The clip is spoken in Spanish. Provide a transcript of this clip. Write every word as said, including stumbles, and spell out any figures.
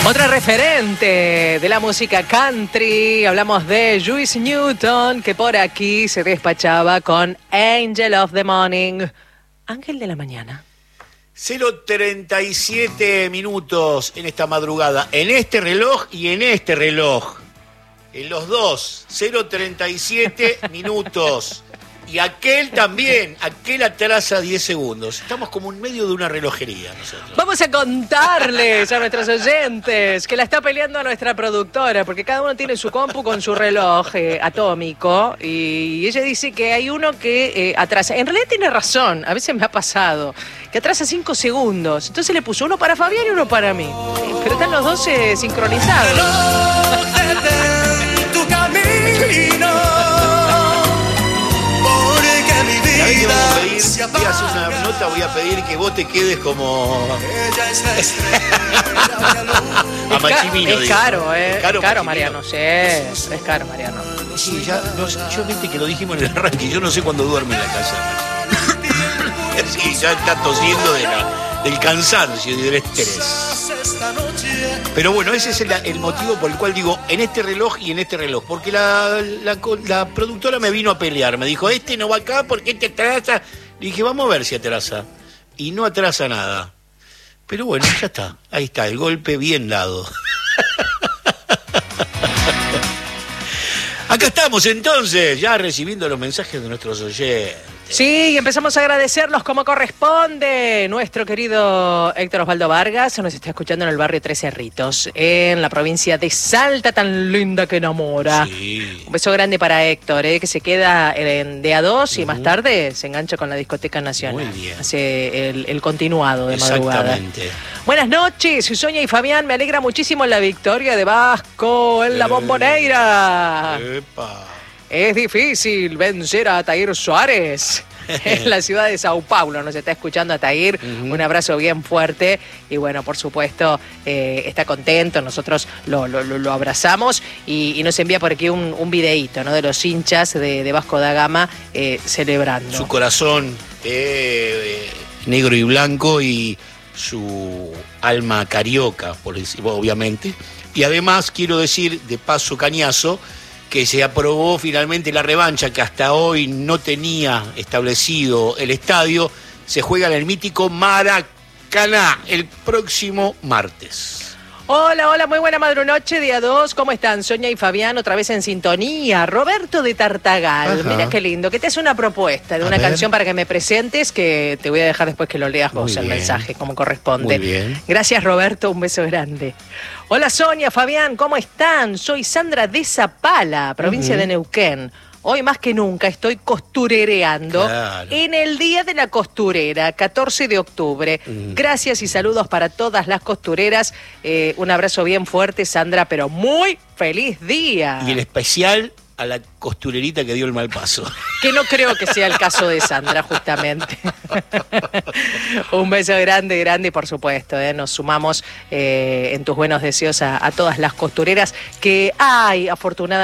Otra referente de la música country, hablamos de Juice Newton, que por aquí se despachaba con Angel of the Morning, Ángel de la Mañana. cero treinta y siete minutos en esta madrugada, en este reloj y en este reloj. En los dos, cero treinta y siete minutos. Y aquel también, aquel atrasa diez segundos. Estamos como en medio de una relojería nosotros. Vamos a contarles a nuestros oyentes que la está peleando a nuestra productora, porque cada uno tiene su compu con su reloj eh, atómico, y ella dice que hay uno que eh, atrasa. En realidad tiene razón, a veces me ha pasado, que atrasa cinco segundos. Entonces le puso uno para Fabián y uno para mí. Pero están los dos eh, sincronizados. Tu camino. Voy a pedir, voy a hacer una nota, voy a pedir que vos te quedes como a Machimino. Es caro, eh. Es caro, es caro, Machimino. Mariano, sí, es caro, Mariano. Sí, ya, no, yo viste que lo dijimos en el arranque, yo no sé cuándo duerme en la casa. Sí, ya está tosiendo de la, del cansancio y del estrés. Pero bueno, ese es el, el motivo por el cual digo en este reloj y en este reloj. Porque la, la, la productora me vino a pelear. Me dijo, este no va acá porque este atrasa. Le dije, vamos a ver si atrasa. Y no atrasa nada. Pero bueno, ya está. Ahí está, el golpe bien dado. Acá estamos entonces, ya recibiendo los mensajes de nuestros oyentes. Sí, y empezamos a agradecerlos como corresponde. Nuestro querido Héctor Osvaldo Vargas nos está escuchando en el barrio Tres Cerritos, en la provincia de Salta, tan linda que enamora. Sí. Un beso grande para Héctor, ¿eh? Que se queda en D A dos y uh-huh. más tarde se engancha con la Discoteca Nacional. Muy bien. Hace el, el continuado de madrugada. Exactamente. Buenas noches, Sonia y Fabián. Me alegra muchísimo la victoria de Vasco en la Bombonera. Epa. Es difícil vencer a Atair Suárez en la ciudad de Sao Paulo. Nos está escuchando Atair. Uh-huh. Un abrazo bien fuerte. Y bueno, por supuesto, eh, está contento. Nosotros lo, lo, lo abrazamos. Y, y nos envía por aquí un, un videíto, ¿no? De los hinchas de, de Vasco da Gama eh, celebrando. Su corazón eh, negro y blanco y su alma carioca, por decir, obviamente. Y además, quiero decir, de paso cañazo, que se aprobó finalmente la revancha que hasta hoy no tenía establecido el estadio. Se juega en el mítico Maracaná el próximo martes. Hola, hola, muy buena madrunoche, día dos. ¿Cómo están? Sonia y Fabián otra vez en sintonía. Roberto de Tartagal, ajá. Mira qué lindo, que te hace una propuesta de a una ver. canción para que me presentes, que te voy a dejar después que lo leas vos, muy el bien. mensaje, como corresponde. Muy bien. Gracias, Roberto, un beso grande. Hola, Sonia, Fabián, ¿cómo están? Soy Sandra de Zapala, provincia uh-huh. de Neuquén. Hoy más que nunca estoy costurereando claro. en el Día de la Costurera, catorce de octubre. Mm. Gracias y saludos para todas las costureras. Eh, un abrazo bien fuerte, Sandra, pero muy feliz día. Y en especial a la costurerita que dio el mal paso. Que no creo que sea el caso de Sandra, justamente. Un beso grande, grande, y por supuesto, eh, nos sumamos eh, en tus buenos deseos a, a todas las costureras que hay, afortunadamente.